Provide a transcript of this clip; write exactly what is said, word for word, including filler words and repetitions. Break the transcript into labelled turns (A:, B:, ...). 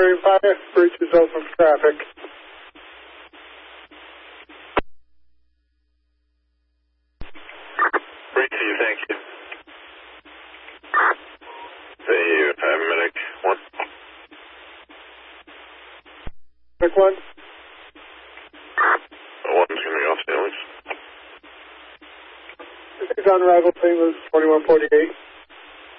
A: Frame five, breach is open for traffic.
B: Breach to you, thank you. Thank you, I'm medic one.
A: Medic one.
B: One's going to be off Stanley's.
A: This is on arrival, Saint Louis twenty-one forty-eight.